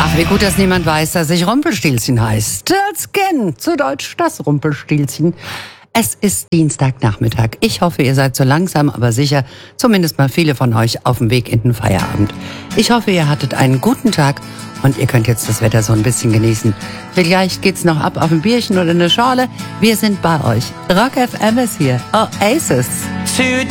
Ach, wie gut, dass niemand weiß, dass ich Rumpelstilzchen heißt. Das Skin, zu Deutsch das Rumpelstilzchen. Es ist Dienstagnachmittag. Ich hoffe, ihr seid so langsam, aber sicher, zumindest mal viele von euch, auf dem Weg in den Feierabend. Ich hoffe, ihr hattet einen guten Tag und ihr könnt jetzt das Wetter so ein bisschen genießen. Vielleicht geht's noch ab auf ein Bierchen oder eine Schorle. Wir sind bei euch. Rock FM ist hier. Oasis.